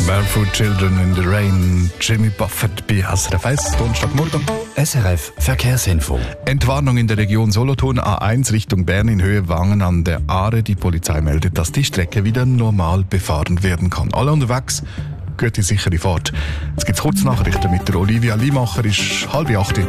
Barefoot Children in the Rain, Jimmy Buffett bei SRF 1, Donnerstagmorgen. SRF Verkehrsinfo. Entwarnung in der Region Solothurn, A1 Richtung Bern in Höhe Wangen an der Aare. Die Polizei meldet, dass die Strecke wieder normal befahren werden kann. Alle unterwegs, gute sichere Fahrt. Jetzt gibt's Kurznachrichten mit der Olivia Limacher, ist 7:30.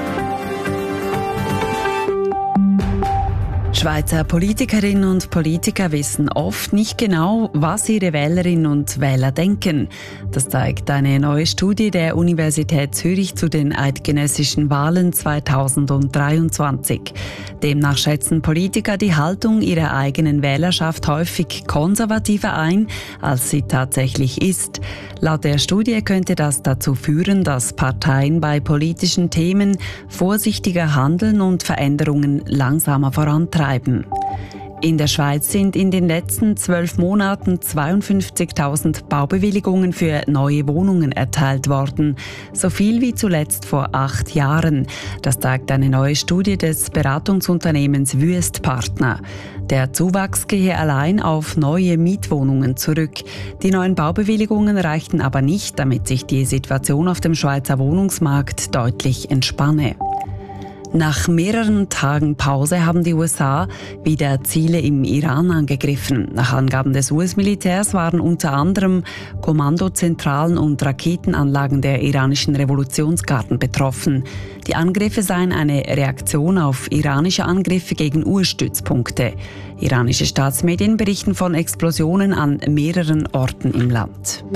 Schweizer Politikerinnen und Politiker wissen oft nicht genau, was ihre Wählerinnen und Wähler denken. Das zeigt eine neue Studie der Universität Zürich zu den eidgenössischen Wahlen 2023. Demnach schätzen Politiker die Haltung ihrer eigenen Wählerschaft häufig konservativer ein, als sie tatsächlich ist. Laut der Studie könnte das dazu führen, dass Parteien bei politischen Themen vorsichtiger handeln und Veränderungen langsamer vorantreiben. In der Schweiz sind in den letzten 12 Monaten 52.000 Baubewilligungen für neue Wohnungen erteilt worden. So viel wie zuletzt vor 8 Jahren. Das zeigt eine neue Studie des Beratungsunternehmens Wüest Partner. Der Zuwachs gehe allein auf neue Mietwohnungen zurück. Die neuen Baubewilligungen reichten aber nicht, damit sich die Situation auf dem Schweizer Wohnungsmarkt deutlich entspanne. Nach mehreren Tagen Pause haben die USA wieder Ziele im Iran angegriffen. Nach Angaben des US-Militärs waren unter anderem Kommandozentralen und Raketenanlagen der iranischen Revolutionsgarden betroffen. Die Angriffe seien eine Reaktion auf iranische Angriffe gegen US-Stützpunkte. Iranische Staatsmedien berichten von Explosionen an mehreren Orten im Land.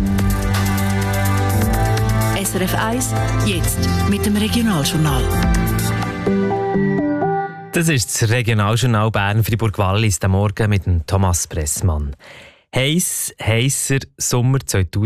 SRF 1, jetzt mit dem Regionaljournal. Das ist das Regionaljournal Bern-Fribourg-Wallis, der Morgen mit dem Thomas Pressmann. Heisser Sommer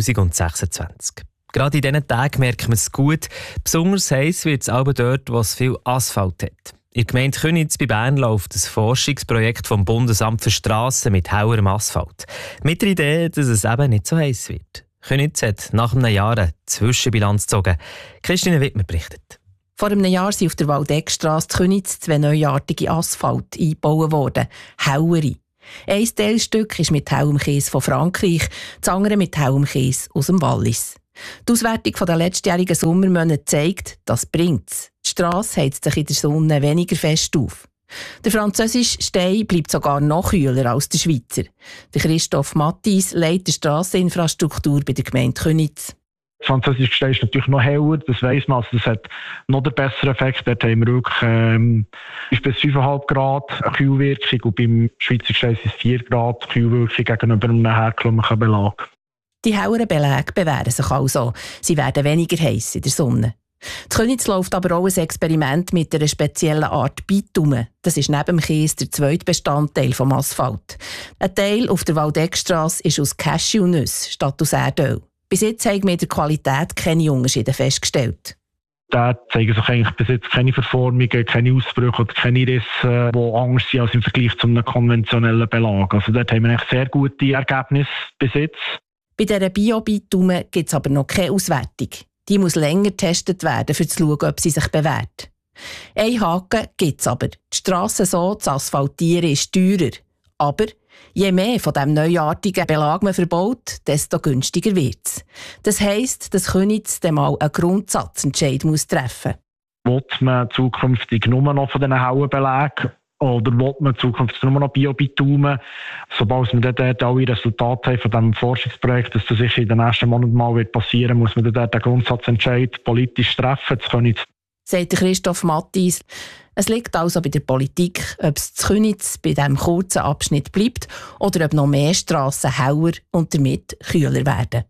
2026. Gerade in diesen Tagen merkt man es gut. Besonders heiß wird es aber dort, wo es viel Asphalt hat. In der Gemeinde Köniz bei Bern läuft ein Forschungsprojekt vom Bundesamt für Strassen mit hauerem Asphalt. Mit der Idee, dass es eben nicht so heiß wird. Köniz hat nach einem Jahr eine Zwischenbilanz gezogen. Christine Wittmer berichtet. Vor einem Jahr sind auf der Waldeckstrasse in Köniz 2 neuartige Asphalt eingebaut worden. Hauere. Ein Teilstück ist mit hellem Käse von Frankreich, das andere mit hellem Käse aus dem Wallis. Die Auswertung der letztjährigen Sommermonate zeigt, das bringt's. Die Strasse heizt sich in der Sonne weniger fest auf. Der französische Stein bleibt sogar noch kühler als der Schweizer. Der Christoph Mattis leitet die Strasseninfrastruktur bei der Gemeinde Köniz. Das französische Gestein ist natürlich noch heller, das weiss man, also das hat noch den besseren Effekt. Dort haben wir wirklich bis 5,5 Grad eine Kühlwirkung und beim Schweizer Gestein sind es 4 Grad Kühlwirkung gegenüber einem herkömmlichen Belag. Die helleren Belege bewähren sich also. Sie werden weniger heiß in der Sonne. In Köniz läuft aber auch ein Experiment mit einer speziellen Art Bitumen. Das ist neben dem Käse der zweite Bestandteil des Asphalt. Ein Teil auf der Waldeckstrasse ist aus Cashewnüsse statt aus Erdöl. Bis jetzt haben wir in der Qualität keine Unterschiede festgestellt. Da zeigen sich eigentlich bis jetzt keine Verformungen, keine Ausbrüche oder keine Risse, die anders sind als im Vergleich zu einem konventionellen Belag. Also dort haben wir eigentlich sehr gute Ergebnisse bis jetzt. Bei dieser Bio-Bitumen gibt es aber noch keine Auswertung. Die muss länger getestet werden, um zu schauen, ob sie sich bewährt. Ein Haken gibt es aber. Die Strasse so zu asphaltieren ist teurer. Aber je mehr von diesem neuartigen Belag man verbaut, desto günstiger wird es. Das heisst, dass Köniz dann mal einen Grundsatzentscheid treffen muss. Will man zukünftig nur noch von diesen hellen Belägen oder will man zukünftig nur noch Bio-Bitumen? Sobald wir dort alle Resultate haben von diesem Forschungsprojekt, das sicher in den nächsten Monaten mal passieren wird, muss man dort den Grundsatzentscheid politisch treffen. Das Köniz. Sagt Christoph Mattis. Es liegt also bei der Politik, ob es zu Köniz bei diesem kurzen Abschnitt bleibt oder ob noch mehr Strassen heller und damit kühler werden.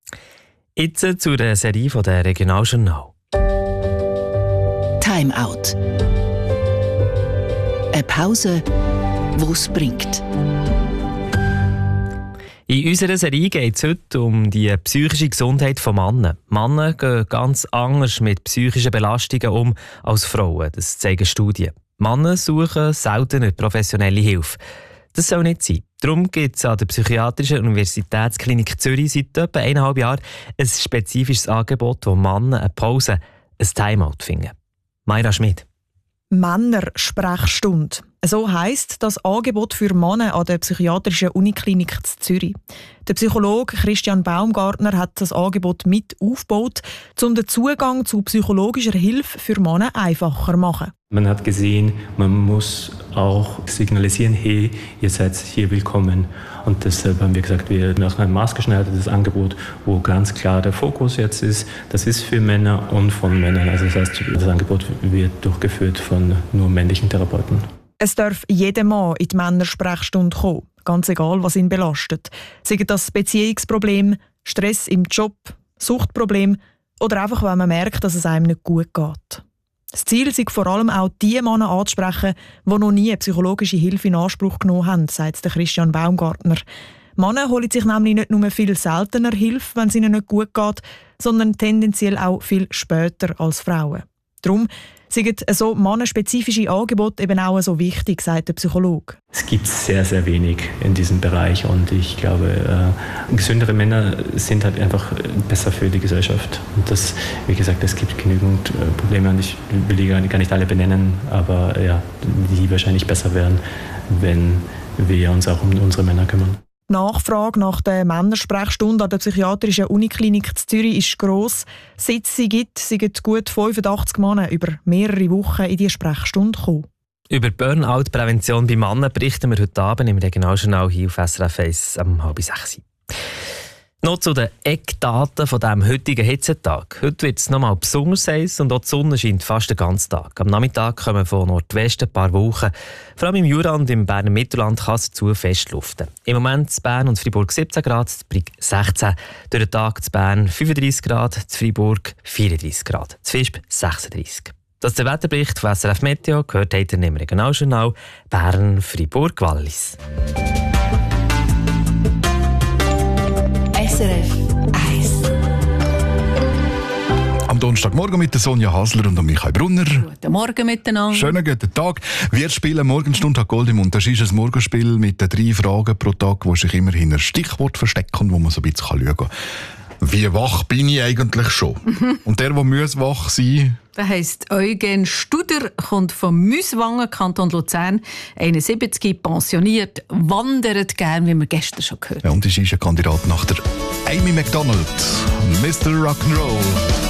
Jetzt zu der Serie von der Regionaljournal. Time Out. Eine Pause, die es bringt. In unserer Serie geht es heute um die psychische Gesundheit von Männern. Männer gehen ganz anders mit psychischen Belastungen um als Frauen, das zeigen Studien. Männer suchen seltener professionelle Hilfe. Das soll nicht sein. Darum gibt es an der Psychiatrischen Universitätsklinik Zürich seit etwa 1,5 Jahren ein spezifisches Angebot, wo Männer eine Pause, ein Timeout finden. Mayra Schmid. Männersprechstunde. So heisst das Angebot für Männer an der psychiatrischen Uniklinik in Zürich. Der Psychologe Christian Baumgartner hat das Angebot mit aufgebaut, um den Zugang zu psychologischer Hilfe für Männer einfacher zu machen. Man hat gesehen, man muss auch signalisieren, hey, ihr seid hier willkommen. Und deshalb haben wir gesagt, wir machen ein maßgeschneidertes Angebot, wo ganz klar der Fokus jetzt ist. Das ist für Männer und von Männern. Also das heißt, das Angebot wird durchgeführt von nur männlichen Therapeuten. Es darf jeder Mann in die Männersprechstunde kommen, ganz egal, was ihn belastet. Sei das Beziehungsproblem, Stress im Job, Suchtproblem oder einfach, wenn man merkt, dass es einem nicht gut geht. Das Ziel ist vor allem auch die Männer anzusprechen, die noch nie eine psychologische Hilfe in Anspruch genommen haben, sagt Christian Baumgartner. Männer holen sich nämlich nicht nur viel seltener Hilfe, wenn es ihnen nicht gut geht, sondern tendenziell auch viel später als Frauen. Darum sind so mannenspezifische Angebote eben auch so wichtig, sagt der Psychologe. Es gibt sehr, sehr wenig in diesem Bereich und ich glaube, gesündere Männer sind halt einfach besser für die Gesellschaft. Und das, wie gesagt, es gibt genügend Probleme und ich will die gar nicht alle benennen, aber ja, die wahrscheinlich besser wären, wenn wir uns auch um unsere Männer kümmern. Die Nachfrage nach der Männersprechstunde an der psychiatrischen Uniklinik in Zürich ist gross. Seit es sie gibt, sind gut 85 Männer über mehrere Wochen in diese Sprechstunde gekommen. Über Burnout-Prävention bei Männern berichten wir heute Abend im Regionaljournal hier auf SRF 1 um 5:30. Noch zu den Eckdaten von diesem heutigen Hitzetag. Heute wird es nochmal besonders heiß und auch die Sonne scheint fast den ganzen Tag. Am Nachmittag kommen von Nordwesten ein paar Wolken. Vor allem im Jura und im Berner Mittelland kann es dazu festluften. Im Moment in Bern und Freiburg 17 Grad, in Brig 16. Durch den Tag in Bern 35 Grad, in Freiburg 34 Grad, in Visp 36. Das ist der Wetterbericht von SRF Meteo, gehört heute im Regionaljournal Bern, Freiburg, Wallis. SRF 1. Am Donnerstagmorgen mit der Sonja Hasler und Michael Brunner. Guten Morgen miteinander. Schönen guten Tag. Wir spielen Morgenstunde Gold im Mund. Das ist ein Morgenspiel mit den 3 Fragen pro Tag, wo sich immer hinter ein Stichwort verstecken und wo man so ein bisschen schauen kann. Wie wach bin ich eigentlich schon? Und der muss wach sein. Das heisst, Eugen Studer kommt vom Müswangen, Kanton Luzern, 71, pensioniert, wandert gern, wie wir gestern schon gehört haben. Ja, und ist ein Kandidat nach der Amy McDonald, Mr. Rock'n'Roll.